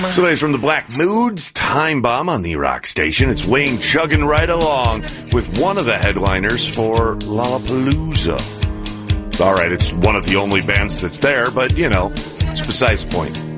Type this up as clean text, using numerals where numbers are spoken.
So it's from the Black Moods, Time Bomb on the rock station. It's Wayne chugging right along with one of the headliners for Lollapalooza. All right, it's one of the only bands that's there, but, it's besides the point.